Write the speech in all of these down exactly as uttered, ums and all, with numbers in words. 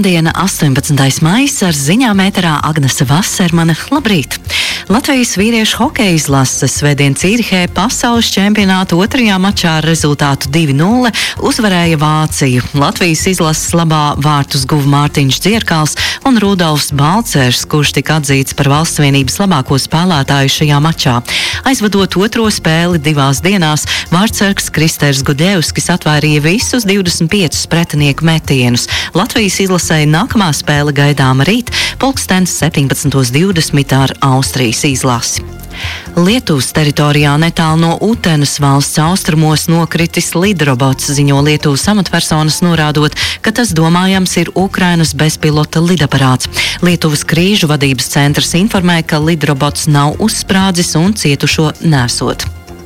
Pirmdiena, astoņpadsmitais maijs, ar ziņām ēterā Agnese Vasermane. Labrīt! Latvijas vīriešu hokeja izlase svētdien Cīrihē pasaules čempionāta otrajā mačā ar rezultātu divi nulle uzvarēja Vāciju. Latvijas izlases labā vārtus guva Mārtiņš Dzierkals un Rudolfs Balcers, kurš tika atzīts par Valsts vienības labāko spēlētāju šajā mačā. Aizvadot otro spēli divās dienās, vārtsargs Kristers Gudevskis atvairīja visus divdesmit piecus pretinieku metienus. Latvijas izlasē nākamā spēle gaidāma rīt, pulkstens septiņpadsmit divdesmit ar Austrijas izlasi. Lietuvas teritorijā netālu no Utenas valsts austrumos nokritis lidrobots, ziņo Lietuvas amatpersonas, norādot, ka tas domājams ir Ukrainas bezpilota lidaparāts. Lietuvas krīžu vadības centrs informē, ka lidrobots nav uzsprādzis un cietušo nesot.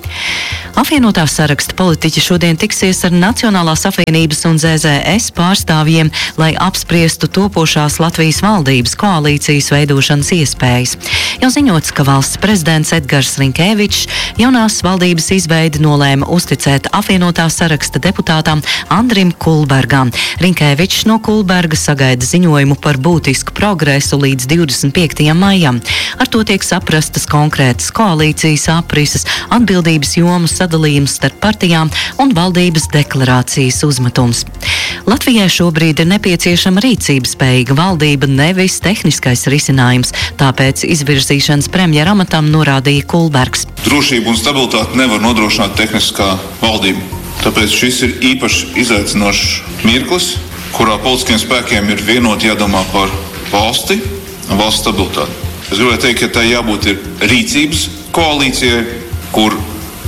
Apvienotā saraksta politiķi šodien tiksies ar Nacionālās apvienības un Z Z S pārstāvjiem, lai apspriestu topošās Latvijas valdības koalīcijas veidošanas iespējas. Jau ziņots, ka valsts prezidents Edgars Rinkēvičs jaunās valdības izveidi nolēma uzticēt apvienotā saraksta deputātam Andrim Kulbergam. Rinkēvičs no Kulberga sagaida ziņojumu par būtisku progresu līdz divdesmit piektajam maijam. Ar to tiek saprastas konkrētas koalīcijas aprises, atbildības jomu sadalījums starp partijām un valdības deklarācijas uzmetums. Latvijai šobrīd ir nepieciešama rīcības spējīga valdība, nevis tehniskais risinājums, tāpēc izvirzīšanas premjera amatam norādīja Kulbergs. Drošību un stabilitāti nevar nodrošināt tehniskā valdība. Tāpēc šis ir īpaši izaicinošs mirklis, kurā politiskiem spēkiem ir vienoti jādomā par valsti un valsts stabilitāti. Es gribētu teikt, ka tai jābūt ir rīcības koalīcijai, kur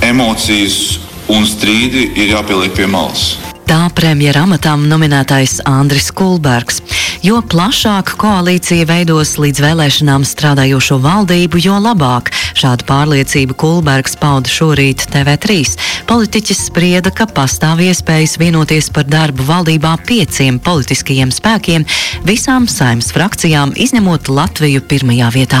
emocijas un strīdi ir jāpieliek pie malas. Tā premjera amatam nominētais Andris Kulbergs. Jo plašāk koalīcija veidos līdz vēlēšanām strādājošo valdību, jo labāk. Šādu pārliecību Kulbergs pauda šorīt T V trīs. Politiķis sprieda, ka pastāv iespējas vienoties par darbu valdībā pieciem politiskajiem spēkiem, visām Saeimas frakcijām, izņemot Latviju pirmajā vietā.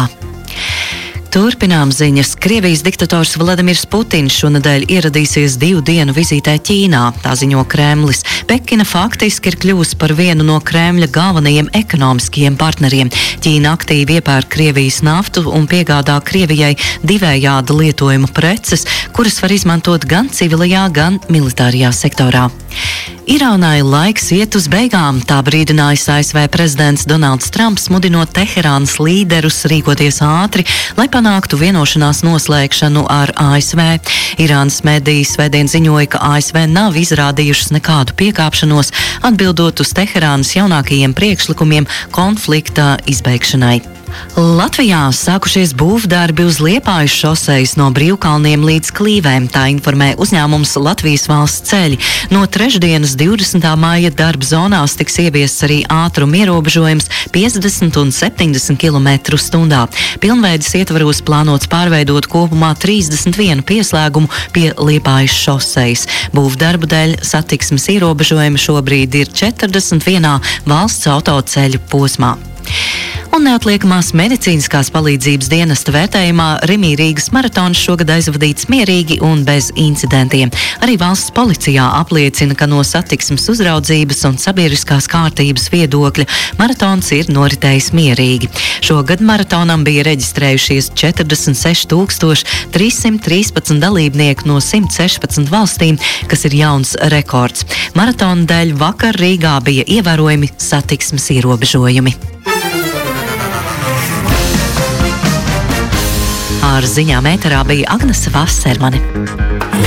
Turpinām ziņas. Krievijas diktators Vladimirs Putins šonedēļ ieradīsies divu dienu vizītē Ķīnā, tā ziņo Kremlis. Pekina faktiski ir kļuvusi par vienu no Kremļa galvenajiem ekonomiskajiem partneriem. Ķīna aktīvi iepērk Krievijas naftu un piegādā Krievijai divējāda lietojuma preces, kuras var izmantot gan civilajā, gan militārajā sektorā. Irānai laiks iet uz beigām, tā brīdinājis A S V prezidents Donalds Trumps, mudinot Teherānas līderus rīkoties ātri, lai panāktu vienošanās noslēgšanu ar A S V. Irānas mediji svētdien ziņoja, ka A S V nav izrādījušas nekādu piekāpšanos, atbildot uz Teherānas jaunākajiem priekšlikumiem konflikta izbeigšanai. Latvijā sākušies būvdarbi uz Liepājas šosejas no Brīvkalniem līdz Klīvēm, tā informē uzņēmums Latvijas valsts ceļi. No trešdienas divdesmitā maija darba zonās tiks ieviests arī ātruma ierobežojums piecdesmit un septiņdesmit kilometru stundā. Pilnveides ietvaros plānots pārveidot kopumā trīsdesmit vienu pieslēgumu pie Liepājas šosejas. Būvdarbu dēļ satiksmes ierobežojumi šobrīd ir četrdesmit vienā valsts autoceļu posmā. Un neatliekamās medicīniskās palīdzības dienesta vērtējumā Rimī Rīgas maratons šogad aizvadīts mierīgi un bez incidentiem. Arī valsts policijā apliecina, ka no satiksmes uzraudzības un sabiedriskās kārtības viedokļa maratons ir noritējis mierīgi. Šogad maratonam bija reģistrējušies četrdesmit seši tūkstoši trīs simt trīspadsmit dalībnieku no simt sešpadsmit valstīm, kas ir jauns rekords. Maratona dēļ vakar Rīgā bija ievērojami satiksmes ierobežojumi. Ar ziņām ēterā bija Agnese Vasermane.